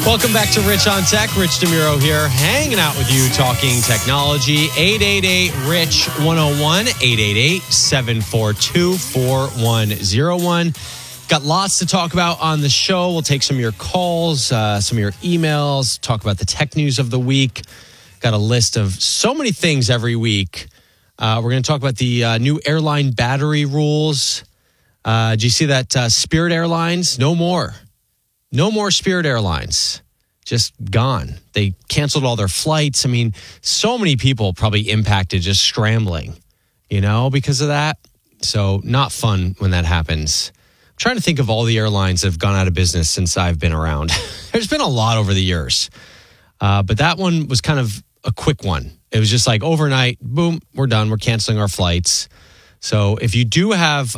Welcome back to Rich on Tech. Rich DeMuro here, hanging out with you, talking technology. 888-RICH-101, 888-742-4101. Got lots to talk about on the show. We'll take some of your calls, some of your emails, talk about the tech news of the week. Got a list of so many things every week. We're going to talk about the new airline battery rules. Did you see that Spirit Airlines? No more Spirit Airlines. Just gone. They canceled all their flights. I mean, so many people probably impacted just scrambling, because of that. So not fun when that happens. I'm trying to think of all the airlines that have gone out of business since I've been around. There's been a lot over the years. But that one was kind of a quick one. It was just like overnight, boom, we're done. We're canceling our flights. So if you do have...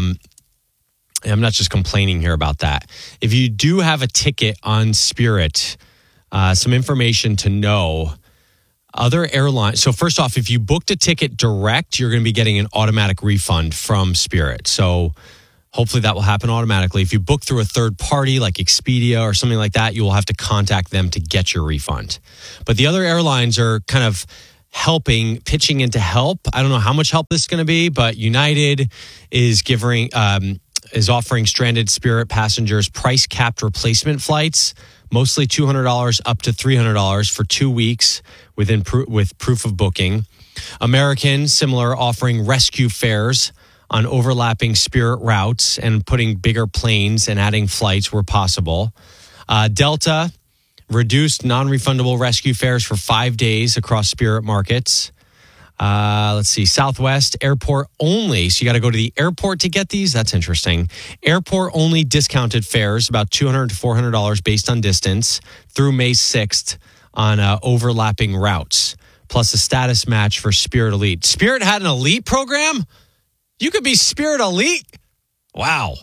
I'm not just complaining here about that. If you do have a ticket on Spirit, some information to know. Other airlines. So first off, if you booked a ticket direct, you're going to be getting an automatic refund from Spirit. So hopefully that will happen automatically. If you book through a third party like Expedia or something like that, you will have to contact them to get your refund. But the other airlines are kind of pitching in to help. I don't know how much help this is going to be, but United is offering stranded Spirit passengers price-capped replacement flights, mostly $200 up to $300 for 2 weeks with proof of booking. American, similar, offering rescue fares on overlapping Spirit routes and putting bigger planes and adding flights where possible. Delta, reduced non-refundable rescue fares for 5 days across Spirit markets. Let's see, Southwest, airport only. So you got to go to the airport to get these. That's interesting. Airport only discounted fares, about $200 to $400 based on distance through May 6th on overlapping routes, plus a status match for Spirit Elite. Spirit had an elite program? You could be Spirit Elite? Wow.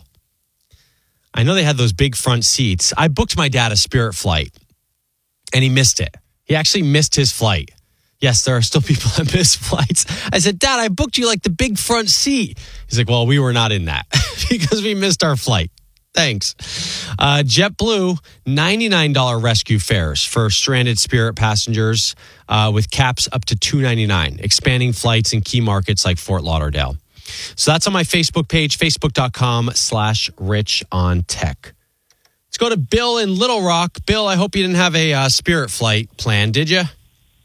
I know they had those big front seats. I booked my dad a Spirit flight, and he missed it. He actually missed his flight. Yes, there are still people that miss flights. I said, Dad, I booked you like the big front seat. He's like, well, we were not in that because we missed our flight. Thanks. JetBlue, $99 rescue fares for stranded Spirit passengers with caps up to $299, expanding flights in key markets like Fort Lauderdale. So that's on my Facebook page, facebook.com/richontech. Let's go to Bill in Little Rock. Bill, I hope you didn't have a Spirit flight planned, did you?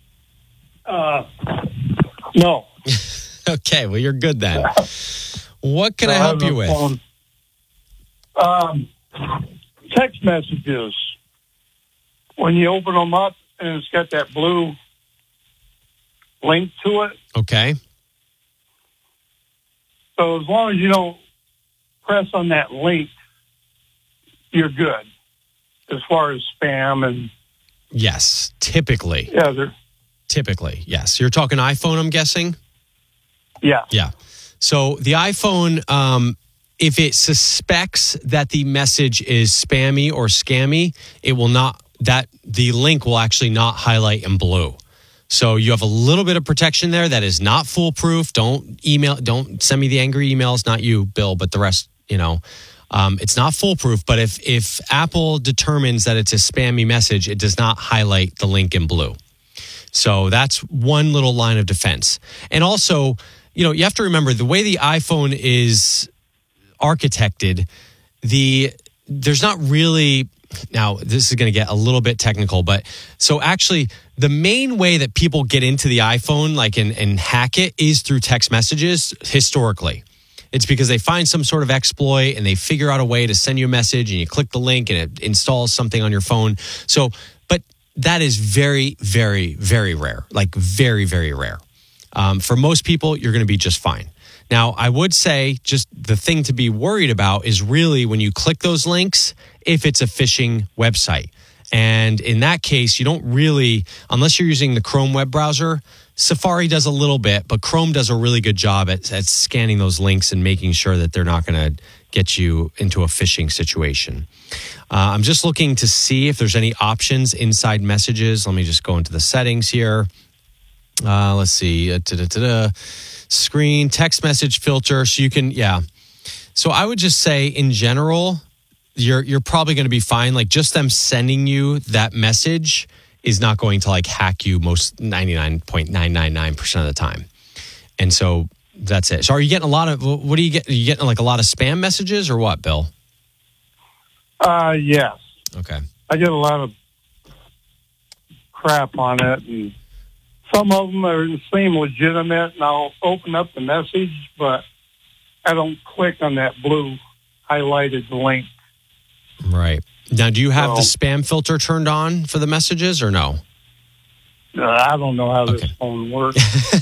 No. Okay, well, you're good then. What can I help you with? Text messages. When you open them up and it's got that blue link to it. Okay. So as long as you don't press on that link, you're good. As far as spam and... Yes, typically. Yeah, Typically, yes. You're talking iPhone, I'm guessing? Yeah. Yeah. So the iPhone, if it suspects that the message is spammy or scammy, it will not, the link will actually not highlight in blue. So you have a little bit of protection there that is not foolproof. Don't send me the angry emails, not you, Bill, but the rest, it's not foolproof. But if Apple determines that it's a spammy message, it does not highlight the link in blue. So that's one little line of defense. And also, you have to remember the way the iPhone is architected, there's not really, now this is going to get a little bit technical, but so actually the main way that people get into the iPhone and hack it is through text messages historically. It's because they find some sort of exploit and they figure out a way to send you a message and you click the link and it installs something on your phone. So, but that is very, very, very rare, very, very rare. For most people, you're going to be just fine. Now, I would say just the thing to be worried about is really when you click those links, if it's a phishing website. And in that case, you don't really, unless you're using the Chrome web browser, Safari does a little bit, but Chrome does a really good job at scanning those links and making sure that they're not going to get you into a phishing situation. I'm just looking to see if there's any options inside messages. Let me just go into the settings here. Let's see. Screen, text message filter. So you can, So I would just say in general, you're probably going to be fine. Like just them sending you that message is not going to like hack you most 99.999% of the time. And so that's it. So are you getting a lot of, what do you get? Are you getting like a lot of spam messages or what, Bill? Yes. Okay. I get a lot of crap on it, and some of them seem legitimate, and I'll open up the message, but I don't click on that blue highlighted link. Right. Now, do you have the spam filter turned on for the messages or no? I don't know how this phone works.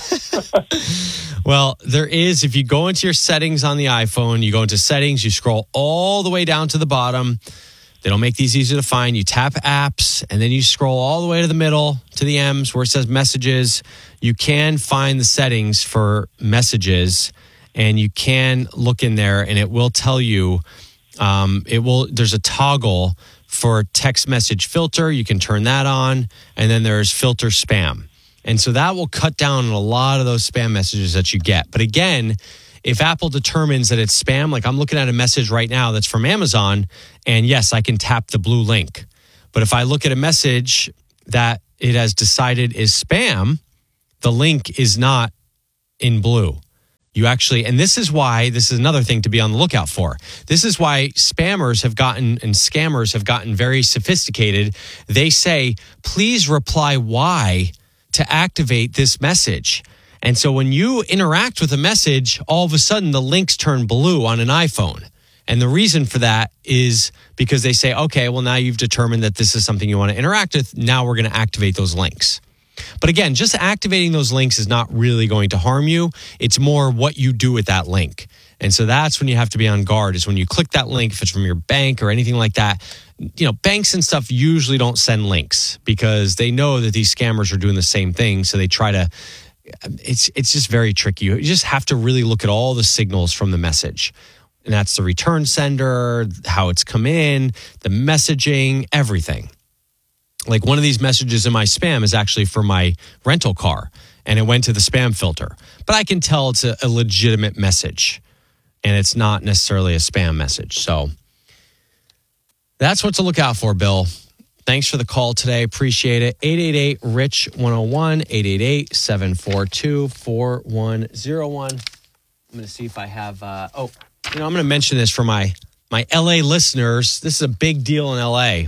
Well, there is. If you go into your settings on the iPhone, you go into settings, you scroll all the way down to the bottom. They don't make these easy to find. You tap apps, and then you scroll all the way to the middle to the M's where it says messages. You can find the settings for messages, and you can look in there, and it will tell you. There's a toggle for text message filter. You can turn that on, and then there's filter spam. And so that will cut down on a lot of those spam messages that you get. But again, if Apple determines that it's spam, like I'm looking at a message right now that's from Amazon, and yes, I can tap the blue link. But if I look at a message that it has decided is spam, the link is not in blue. You actually, and this is another thing to be on the lookout for. This is why spammers have gotten and scammers have gotten very sophisticated. They say, please reply Y to activate this message. And so when you interact with a message, all of a sudden the links turn blue on an iPhone. And the reason for that is because they say, okay, well, now you've determined that this is something you want to interact with. Now we're going to activate those links. But again, just activating those links is not really going to harm you. It's more what you do with that link. And so that's when you have to be on guard, is when you click that link, if it's from your bank or anything like that. You know, banks and stuff usually don't send links because they know that these scammers are doing the same thing. So they try to, it's just very tricky. You just have to really look at all the signals from the message. And that's the return sender, how it's come in, the messaging, everything. Like one of these messages in my spam is actually for my rental car, and it went to the spam filter. But I can tell it's a legitimate message, and it's not necessarily a spam message. So that's what to look out for, Bill. Thanks for the call today. Appreciate it. 888-RICH-101, 888-742-4101. I'm going to see if I have, I'm going to mention this for my LA listeners. This is a big deal in LA.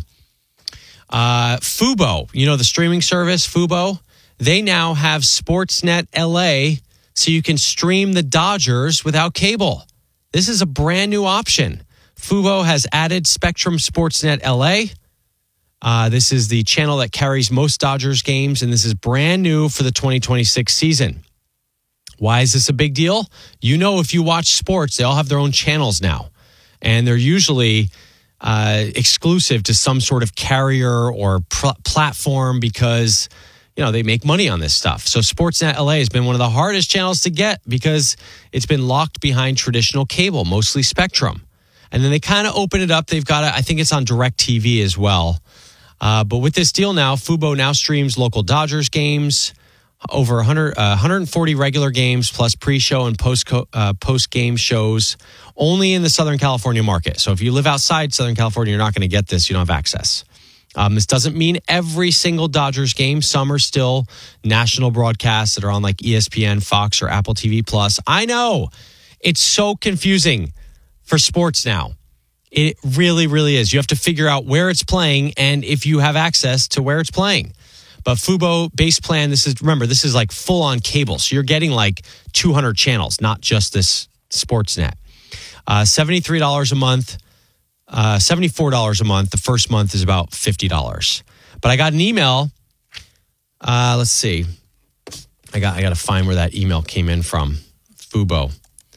Fubo, the streaming service, Fubo, they now have Sportsnet LA, so you can stream the Dodgers without cable. This is a brand new option. Fubo has added Spectrum Sportsnet LA. This is the channel that carries most Dodgers games, and this is brand new for the 2026 season. Why is this a big deal? If you watch sports, they all have their own channels now, and they're usually exclusive to some sort of carrier or platform because, they make money on this stuff. So Sportsnet LA has been one of the hardest channels to get because it's been locked behind traditional cable, mostly Spectrum. And then they kind of open it up. They've got I think it's on DirecTV as well. But with this deal now, Fubo now streams local Dodgers games, over 140 regular games plus pre-show and post-game shows only in the Southern California market. So if you live outside Southern California, you're not going to get this. You don't have access. This doesn't mean every single Dodgers game. Some are still national broadcasts that are on like ESPN, Fox, or Apple TV Plus. I know it's so confusing for sports now. It really, really is. You have to figure out where it's playing and if you have access to where it's playing. But Fubo base plan, this is like full on cable. So you're getting like 200 channels, not just this Sportsnet. $73 a month, $74 a month. The first month is about $50. But I got an email. Let's see. I got to find where that email came in from. Fubo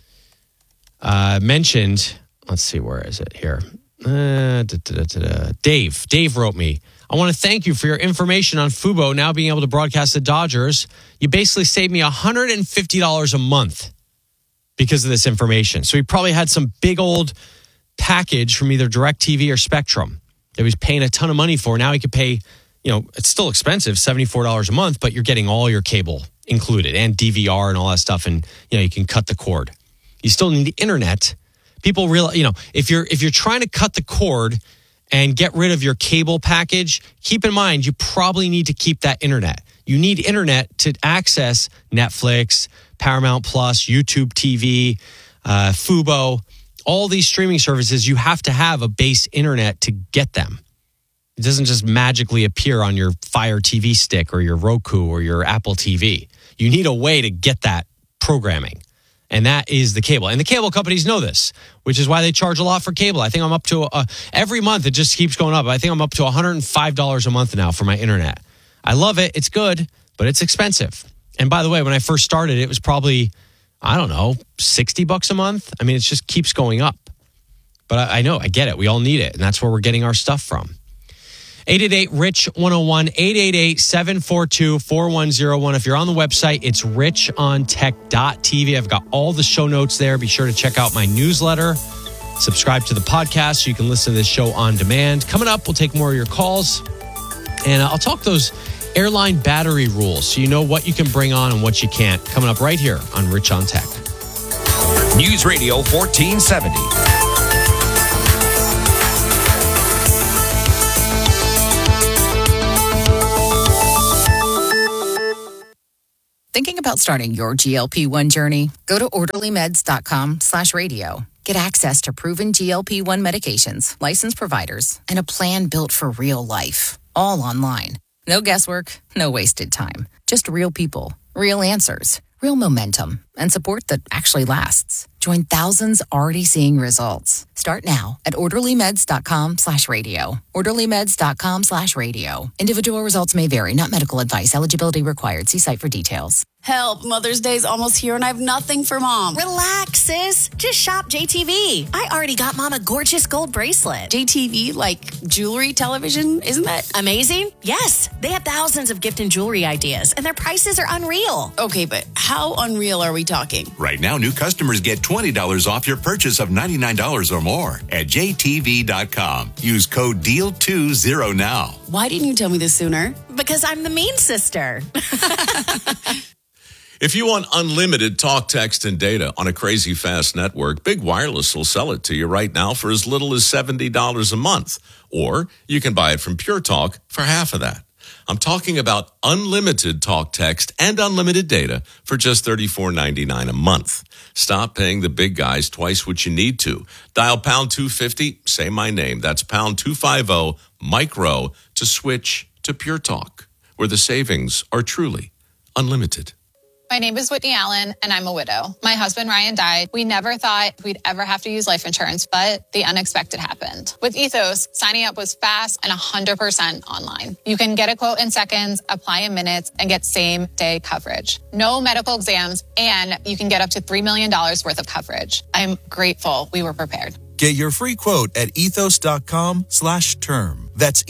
mentioned. Let's see, where is it here? Dave wrote me. I want to thank you for your information on Fubo now being able to broadcast the Dodgers. You basically saved me $150 a month because of this information. So he probably had some big old package from either DirecTV or Spectrum that he was paying a ton of money for. Now he could pay, it's still expensive, $74 a month, but you're getting all your cable included and DVR and all that stuff. And, you can cut the cord. You still need the internet, People realize, if you're trying to cut the cord and get rid of your cable package, keep in mind you probably need to keep that internet. You need internet to access Netflix, Paramount Plus, YouTube TV, Fubo, all these streaming services. You have to have a base internet to get them. It doesn't just magically appear on your Fire TV stick or your Roku or your Apple TV. You need a way to get that programming. And that is the cable. And the cable companies know this, which is why they charge a lot for cable. I think I'm up to, every month it just keeps going up. I think I'm up to $105 a month now for my internet. I love it. It's good, but it's expensive. And by the way, when I first started, it was probably, I don't know, $60 a month. I mean, it just keeps going up. But I know, I get it. We all need it. And that's where we're getting our stuff from. 888-RICH-101, 888-742-4101. If you're on the website, it's richontech.tv. I've got all the show notes there. Be sure to check out my newsletter. Subscribe to the podcast so you can listen to this show on demand. Coming up, we'll take more of your calls. And I'll talk those airline battery rules so you know what you can bring on and what you can't. Coming up right here on Rich on Tech. News Radio 1470. Thinking about starting your GLP-1 journey? Go to orderlymeds.com/radio. Get access to proven GLP-1 medications, licensed providers, and a plan built for real life. All online. No guesswork, no wasted time. Just real people, real answers, real momentum, and support that actually lasts. Join thousands already seeing results. Start now at orderlymeds.com/radio. orderlymeds.com/radio. Individual results may vary, not medical advice. Eligibility required. See site for details. Help, Mother's Day's almost here and I have nothing for Mom. Relax, sis. Just shop JTV. I already got Mom a gorgeous gold bracelet. JTV, like jewelry, television, isn't that amazing? Yes. They have thousands of gift and jewelry ideas, and their prices are unreal. Okay, but how unreal are we talking? Right now, new customers get $20 off your purchase of $99 or more at JTV.com. Use code DEAL20 now. Why didn't you tell me this sooner? Because I'm the mean sister. If you want unlimited talk, text, and data on a crazy fast network, Big Wireless will sell it to you right now for as little as $70 a month. Or you can buy it from Pure Talk for half of that. I'm talking about unlimited talk, text, and unlimited data for just $34.99 a month. Stop paying the big guys twice what you need to. Dial pound 250, say my name. That's pound 250 micro to switch to Pure Talk, where the savings are truly unlimited. My name is Whitney Allen, and I'm a widow. My husband, Ryan, died. We never thought we'd ever have to use life insurance, but the unexpected happened. With Ethos, signing up was fast and 100% online. You can get a quote in seconds, apply in minutes, and get same-day coverage. No medical exams, and you can get up to $3 million worth of coverage. I'm grateful we were prepared. Get your free quote at ethos.com/term. That's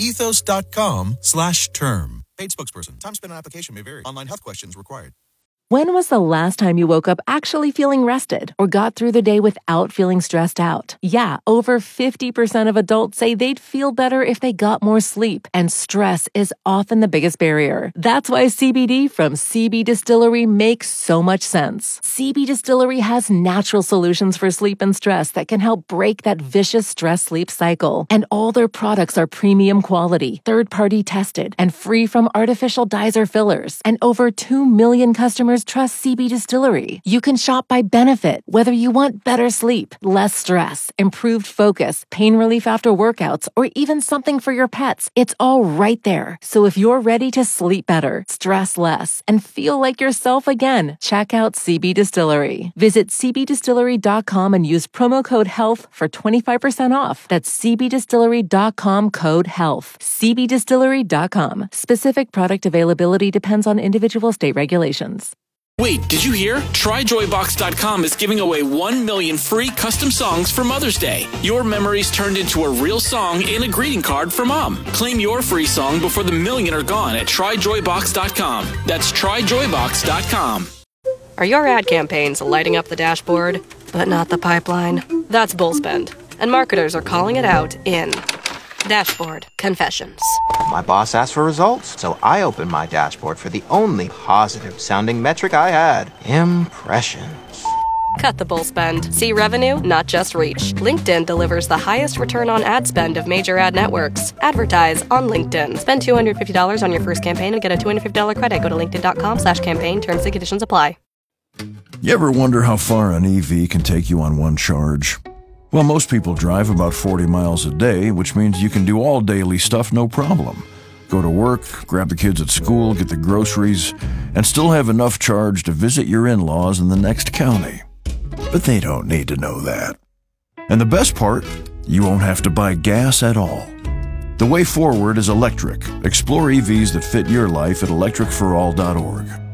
ethos.com/term. Paid spokesperson. Time spent on application may vary. Online health questions required. When was the last time you woke up actually feeling rested or got through the day without feeling stressed out? Yeah, over 50% of adults say they'd feel better if they got more sleep, and stress is often the biggest barrier. That's why CBD from CB Distillery makes so much sense. CB Distillery has natural solutions for sleep and stress that can help break that vicious stress-sleep cycle. And all their products are premium quality, third-party tested, and free from artificial dyes or fillers. And over 2 million customers trust CB Distillery. You can shop by benefit, whether you want better sleep, less stress, improved focus, pain relief after workouts, or even something for your pets. It's all right there. So if you're ready to sleep better, stress less, and feel like yourself again, check out CB Distillery. Visit cbdistillery.com and use promo code HEALTH for 25% off. That's cbdistillery.com code HEALTH. cbdistillery.com. Specific product availability depends on individual state regulations. Wait, did you hear? TryJoyBox.com is giving away 1 million free custom songs for Mother's Day. Your memories turned into a real song and a greeting card for Mom. Claim your free song before the million are gone at TryJoyBox.com. That's TryJoyBox.com. Are your ad campaigns lighting up the dashboard, but not the pipeline? That's Bullspend, and marketers are calling it out in Dashboard Confessions. My boss asked for results, so I opened my dashboard for the only positive-sounding metric I had: impressions. Cut the bull spend. See revenue, not just reach. LinkedIn delivers the highest return on ad spend of major ad networks. Advertise on LinkedIn. Spend $250 on your first campaign and get a $250 credit. Go to linkedin.com/campaign. Terms and conditions apply. You ever wonder how far an EV can take you on one charge? Well, most people drive about 40 miles a day, which means you can do all daily stuff no problem. Go to work, grab the kids at school, get the groceries, and still have enough charge to visit your in-laws in the next county. But they don't need to know that. And the best part, you won't have to buy gas at all. The way forward is electric. Explore EVs that fit your life at electricforall.org.